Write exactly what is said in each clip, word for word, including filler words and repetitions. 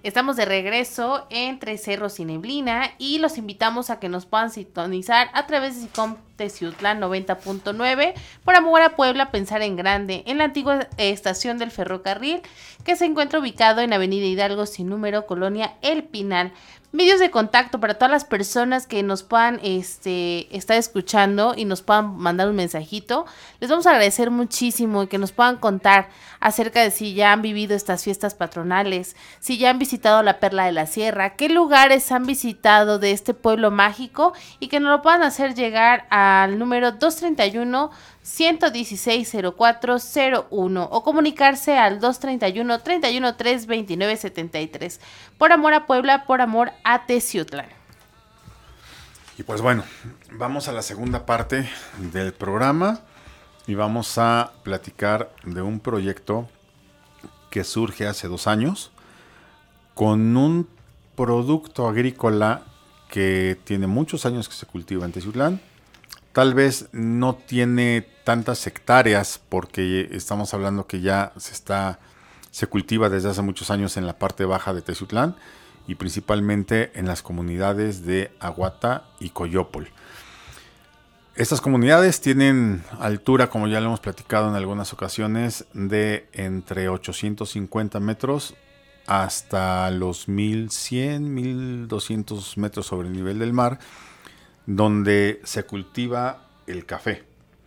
Estamos de regreso entre Cerros y Neblina y los invitamos a que nos puedan sintonizar a través de SICOM Teciutlán noventa punto nueve por amor a Puebla, pensar en grande, en la antigua estación del ferrocarril que se encuentra ubicado en Avenida Hidalgo sin número, Colonia El Pinal. Medios de contacto para todas las personas que nos puedan este, estar escuchando y nos puedan mandar un mensajito. Les vamos a agradecer muchísimo que nos puedan contar acerca de si ya han vivido estas fiestas patronales, si ya han visitado la Perla de la Sierra, qué lugares han visitado de este pueblo mágico y que nos lo puedan hacer llegar al número dos treinta y uno, ciento dieciséis, cero cuatro cero uno o comunicarse al dos treinta y uno, treinta y uno tres, veintinueve setenta y tres. Por amor a Puebla, por amor a Teciutlán. Y pues bueno, vamos a la segunda parte del programa y vamos a platicar de un proyecto que surge hace dos años con un producto agrícola que tiene muchos años que se cultiva en Teciutlán. Tal vez no tiene tantas hectáreas porque estamos hablando que ya se está se cultiva desde hace muchos años en la parte baja de Teciutlán y principalmente en las comunidades de Aguata y Coyopol. Estas comunidades tienen altura, como ya lo hemos platicado en algunas ocasiones, de entre ochocientos cincuenta metros hasta los mil cien, mil doscientos metros sobre el nivel del mar, donde se cultiva el café.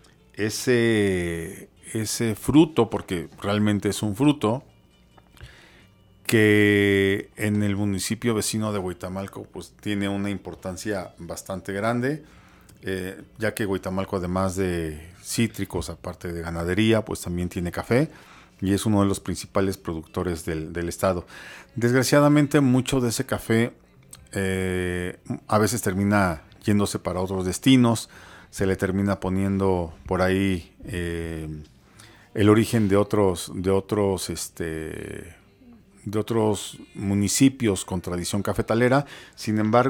Ese, ese fruto, porque realmente es un fruto, que en el municipio vecino de Huitamalco pues tiene una importancia bastante grande, eh, ya que Huitamalco, además de cítricos, aparte de ganadería, pues también tiene café y es uno de los principales productores del, del estado. Desgraciadamente mucho de ese café eh, a veces termina yéndose para otros destinos, se le termina poniendo por ahí eh, el origen de otros de otros este de otros municipios con tradición cafetalera. Sin embargo,